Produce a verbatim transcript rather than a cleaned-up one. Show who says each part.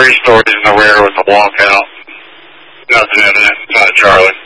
Speaker 1: three stories in the rear with a walkout. Nothing evident. Not a Charlie.